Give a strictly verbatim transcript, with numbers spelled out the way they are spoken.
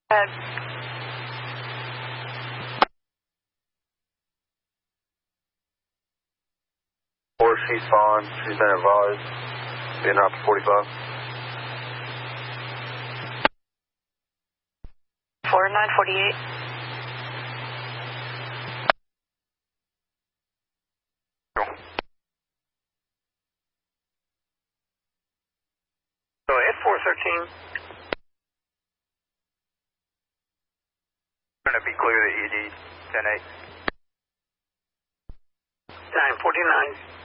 Head. Four, she's fine. She's been advised. Being out to forty-five. Four nine forty-eight. So F four thirteen. Going to be clear to E D ten eight. nine forty-nine.